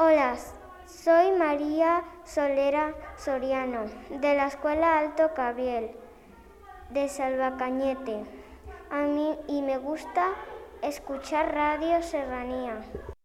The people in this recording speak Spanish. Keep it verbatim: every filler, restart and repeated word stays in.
Hola, soy María Solera Soriano, de la Escuela Alto Gabriel, de Salvacañete. A mí y me gusta escuchar Radio Serranía.